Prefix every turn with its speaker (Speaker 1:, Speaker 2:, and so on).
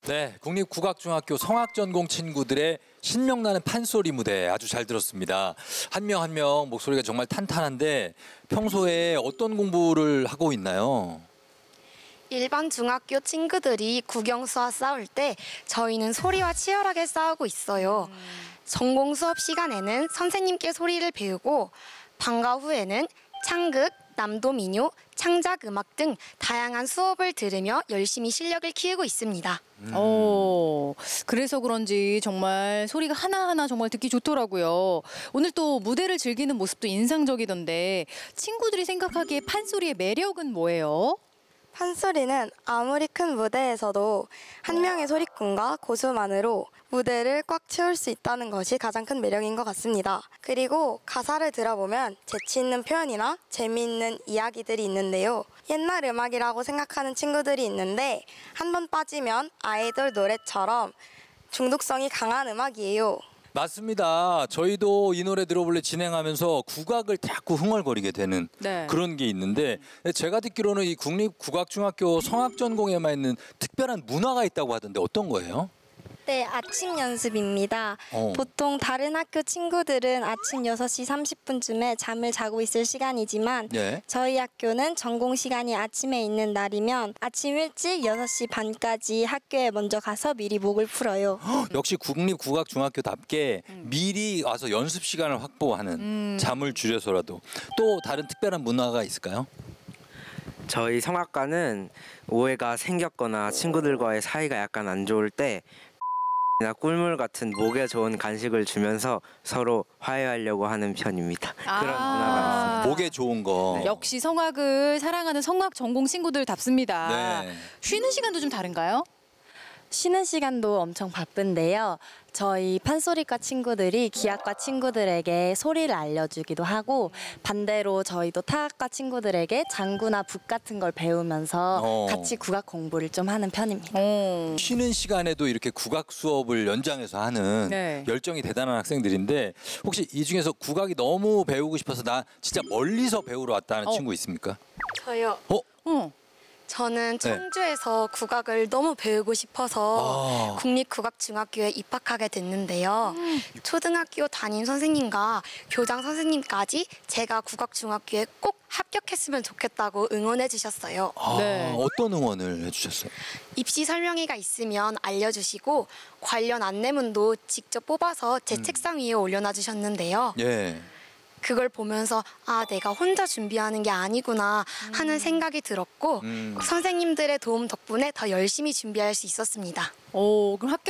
Speaker 1: 네, 국립국악중학교 성악전공 친구들의 신명나는 판소리 무대 아주 잘 들었습니다. 한 명 한 명 목소리가 정말 탄탄한데 평소에 어떤 공부를 하고 있나요?
Speaker 2: 일반 중학교 친구들이 국영수와 싸울 때 저희는 소리와 치열하게 싸우고 있어요. 전공 수업 시간에는 선생님께 소리를 배우고 방과 후에는 창극, 남도민요, 창작음악 등 다양한 수업을 들으며 열심히 실력을 키우고 있습니다.
Speaker 3: 그래서 그런지 정말 소리가 하나하나 정말 듣기 좋더라고요. 오늘 또 무대를 즐기는 모습도 인상적이던데 친구들이 생각하기에 판소리의 매력은 뭐예요?
Speaker 4: 판소리는 아무리 큰 무대에서도 한 명의 소리꾼과 고수만으로 무대를 꽉 채울 수 있다는 것이 가장 큰 매력인 것 같습니다. 그리고 가사를 들어보면 재치 있는 표현이나 재미있는 이야기들이 있는데요. 옛날 음악이라고 생각하는 친구들이 있는데 한 번 빠지면 아이돌 노래처럼 중독성이 강한 음악이에요.
Speaker 1: 맞습니다. 저희도 이 노래 들어볼래 진행하면서 국악을 자꾸 흥얼거리게 되는
Speaker 3: 네.
Speaker 1: 그런 게 있는데 제가 듣기로는 이 국립국악중학교 성악전공에만 있는 특별한 문화가 있다고 하던데 어떤 거예요?
Speaker 4: 네, 아침 연습입니다. 보통 다른 학교 친구들은 아침 6시 30분쯤에 잠을 자고 있을 시간이지만
Speaker 1: 네.
Speaker 4: 저희 학교는 전공 시간이 아침에 있는 날이면 아침 일찍 6시 반까지 학교에 먼저 가서 미리 목을 풀어요.
Speaker 1: 역시 국립국악중학교답게 미리 와서 연습 시간을 확보하는 잠을 줄여서라도 또 다른 특별한 문화가 있을까요?
Speaker 5: 저희 성악과는 오해가 생겼거나 친구들과의 사이가 약간 안 좋을 때 나 꿀물 같은 목에 좋은 간식을 주면서 서로 화해하려고 하는 편입니다. 그런 문화가 있습니다.
Speaker 1: 목에 좋은 거.
Speaker 3: 역시 성악을 사랑하는 성악 전공 친구들답습니다.
Speaker 1: 네.
Speaker 3: 쉬는 시간도 좀 다른가요?
Speaker 6: 쉬는 시간도 엄청 바쁜데요. 저희 판소리과 친구들이 기악과 친구들에게 소리를 알려주기도 하고 반대로 저희도 타악과 친구들에게 장구나 북 같은 걸 배우면서 같이 국악 공부를 좀 하는 편입니다.
Speaker 1: 쉬는 시간에도 이렇게 국악 수업을 연장해서 하는
Speaker 3: 네.
Speaker 1: 열정이 대단한 학생들인데 혹시 이 중에서 국악이 너무 배우고 싶어서 나 진짜 멀리서 배우러 왔다는 친구 있습니까?
Speaker 2: 저요. 저는 청주에서 국악을 너무 배우고 싶어서 국립국악중학교에 입학하게 됐는데요. 초등학교 담임 선생님과 교장 선생님까지 제가 국악중학교에 꼭 합격했으면 좋겠다고 응원해 주셨어요.
Speaker 3: 네.
Speaker 1: 어떤 응원을 해주셨어요?
Speaker 2: 입시 설명회가 있으면 알려주시고 관련 안내문도 직접 뽑아서 제 책상 위에 올려놔 주셨는데요.
Speaker 1: 예.
Speaker 2: 그걸 보면서 아 내가 혼자 준비하는 게 아니구나 하는 생각이 들었고 선생님들의 도움 덕분에 더 열심히 준비할 수 있었습니다.
Speaker 3: 그럼 학교